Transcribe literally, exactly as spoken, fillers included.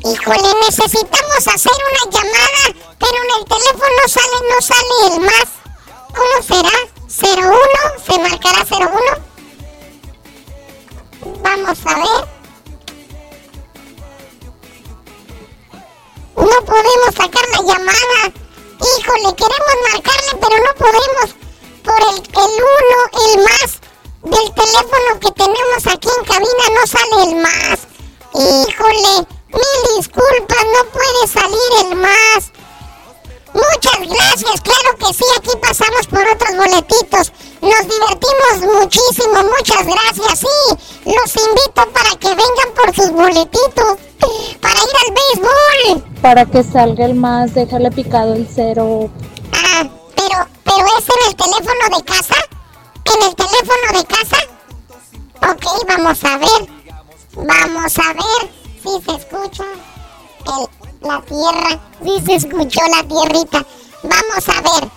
Híjole, necesitamos hacer una llamada, pero en el teléfono sale, no sale el más. ¿Cómo será? ¿cero uno? ¿Se marcará cero uno? Vamos a ver. No podemos sacar la llamada. Híjole, queremos marcarle, pero no podemos. Por el, el uno, el más del teléfono que tenemos aquí en cabina no sale el más. Híjole, mil disculpas, no puede salir el más. Muchas gracias, claro que sí, aquí pasamos por otros boletitos. Nos divertimos muchísimo, muchas gracias. Sí, los invito para que vengan por sus boletitos para ir al béisbol. Para que salga el más, déjale picado el cero. Ah, pero, pero ¿es en el teléfono de casa? ¿En el teléfono de casa? Ok, vamos a ver. Vamos a ver si se escucha el, la tierra. Si se escuchó la tierrita. Vamos a ver.